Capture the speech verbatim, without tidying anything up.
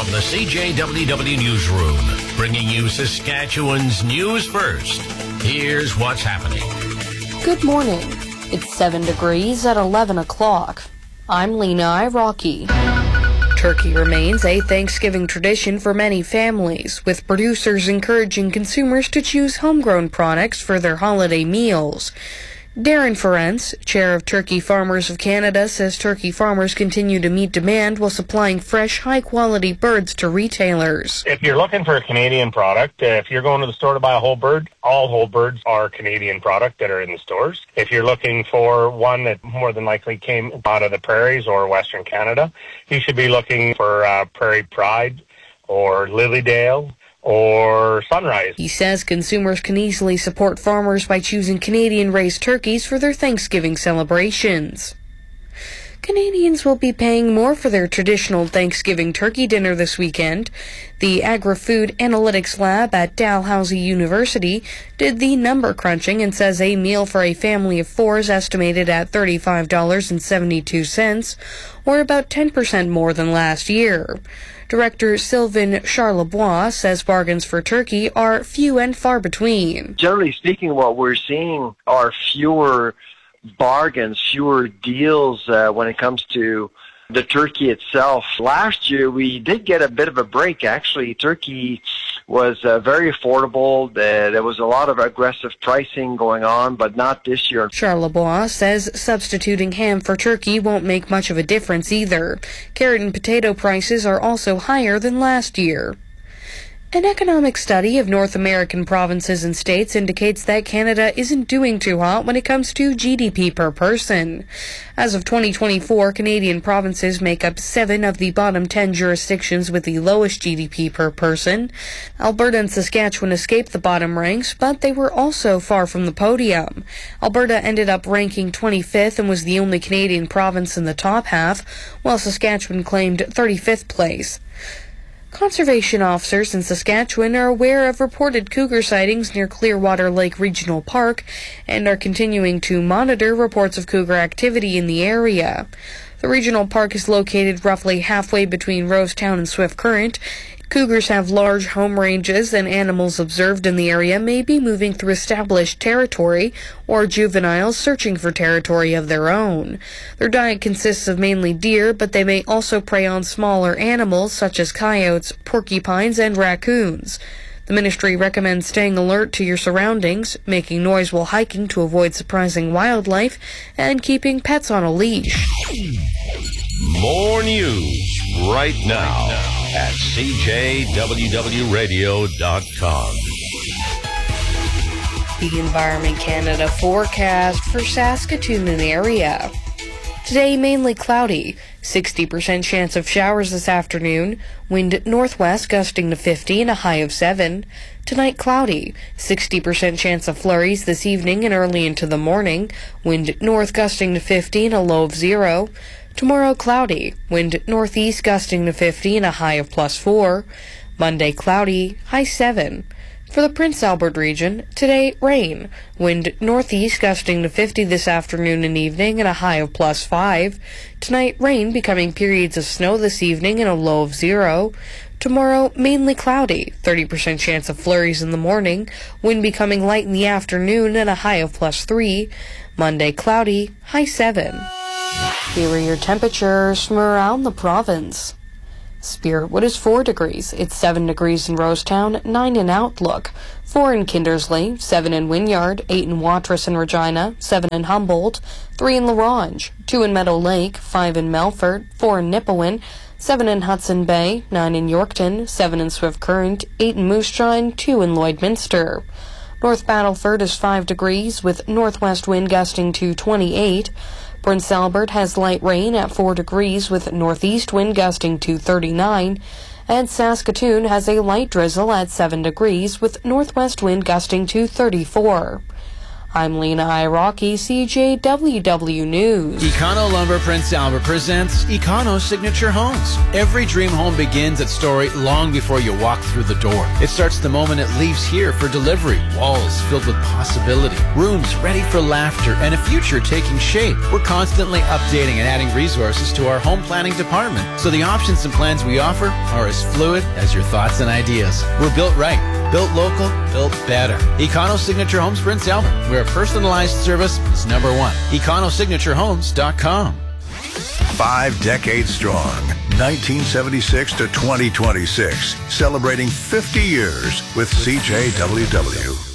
From the C J W W Newsroom, bringing you Saskatchewan's news first. Here's what's happening. Good morning. It's seven degrees at eleven o'clock. I'm Lena Rocky. Turkey remains a Thanksgiving tradition for many families, with producers encouraging consumers to choose homegrown products for their holiday meals. Darren Ferenc, chair of Turkey Farmers of Canada, says turkey farmers continue to meet demand while supplying fresh, high-quality birds to retailers. If you're looking for a Canadian product, uh, if you're going to the store to buy a whole bird, all whole birds are Canadian product that are in the stores. If you're looking for one that more than likely came out of the prairies or Western Canada, you should be looking for uh, Prairie Pride or Lilydale or Sunrise. He says consumers can easily support farmers by choosing Canadian-raised turkeys for their Thanksgiving celebrations. Canadians will be paying more for their traditional Thanksgiving turkey dinner this weekend. The Agri-Food Analytics Lab at Dalhousie University did the number crunching and says a meal for a family of four is estimated at thirty-five dollars and seventy-two cents, or about ten percent more than last year. Director Sylvain Charlebois says bargains for turkey are few and far between. Generally speaking, what we're seeing are fewer bargains, fewer deals uh, when it comes to the turkey itself. Last year, we did get a bit of a break. Actually, turkey was uh, very affordable. Uh, there was a lot of aggressive pricing going on, but not this year. Charlebois says substituting ham for turkey won't make much of a difference either. Carrot and potato prices are also higher than last year. An economic study of North American provinces and states indicates that Canada isn't doing too hot when it comes to G D P per person. As of twenty twenty-four, Canadian provinces make up seven of the bottom ten jurisdictions with the lowest G D P per person. Alberta and Saskatchewan escaped the bottom ranks, but they were also far from the podium. Alberta ended up ranking twenty-fifth and was the only Canadian province in the top half, while Saskatchewan claimed thirty-fifth place. Conservation officers in Saskatchewan are aware of reported cougar sightings near Clearwater Lake Regional Park and are continuing to monitor reports of cougar activity in the area. The regional park is located roughly halfway between Rosetown and Swift Current. Cougars have large home ranges, and animals observed in the area may be moving through established territory or juveniles searching for territory of their own. Their diet consists of mainly deer, but they may also prey on smaller animals such as coyotes, porcupines, and raccoons. The ministry recommends staying alert to your surroundings, making noise while hiking to avoid surprising wildlife, and keeping pets on a leash. More news right now at C J W W radio dot com. The Environment Canada forecast for Saskatoon and area. Today, mainly cloudy. sixty percent chance of showers this afternoon. Wind northwest gusting to fifty and a high of seven. Tonight, cloudy. sixty percent chance of flurries this evening and early into the morning. Wind north gusting to fifty and a low of zero. Tomorrow, cloudy. Wind northeast gusting to fifty and a high of plus four. Monday, cloudy. High seven. For the Prince Albert region, today, rain. Wind northeast gusting to fifty this afternoon and evening and a high of plus five. Tonight, rain becoming periods of snow this evening and a low of zero. Tomorrow, mainly cloudy. thirty percent chance of flurries in the morning. Wind becoming light in the afternoon and a high of plus three. Monday, cloudy. High seven. Here are your temperatures from around the province. Spiritwood is four degrees. It's seven degrees in Rosetown, nine in Outlook, four in Kindersley, seven in Wynyard, eight in Watrous and Regina, seven in Humboldt, three in La Ronge, two in Meadow Lake, five in Melfort, four in Nipawin, seven in Hudson Bay, nine in Yorkton, seven in Swift Current, eight in Moose Jaw, two in Lloydminster. North Battleford is five degrees with northwest wind gusting to twenty-eight. Prince Albert has light rain at four degrees with northeast wind gusting to thirty-nine, and Saskatoon has a light drizzle at seven degrees with northwest wind gusting to thirty-four. I'm Lena Iraqi, C J W W News. Econo Lumber Prince Albert presents Econo Signature Homes. Every dream home begins its story long before you walk through the door. It starts the moment it leaves here for delivery. Walls filled with possibility, rooms ready for laughter, and a future taking shape. We're constantly updating and adding resources to our home planning department, so the options and plans we offer are as fluid as your thoughts and ideas. We're built right, built local, built better. Econo Signature Homes Prince Albert, where personalized service is number one. econo signature homes dot com. Five decades strong, nineteen seventy-six to twenty twenty-six, celebrating fifty years with C J W W.